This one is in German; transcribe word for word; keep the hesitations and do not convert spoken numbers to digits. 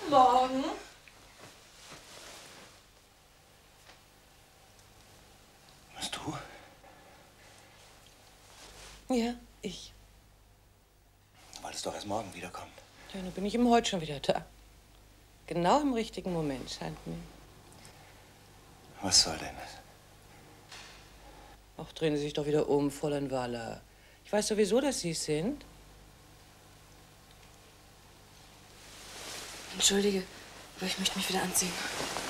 Morgen. Was du? Ja, ich. Du wolltest doch erst morgen wiederkommen. Ja, nun bin ich eben heute schon wieder da. Genau im richtigen Moment, scheint mir. Was soll denn das? Ach, drehen Sie sich doch wieder um, Fräulein Waller. Ich weiß sowieso, dass Sie es sind. Entschuldige, aber ich möchte mich wieder anziehen.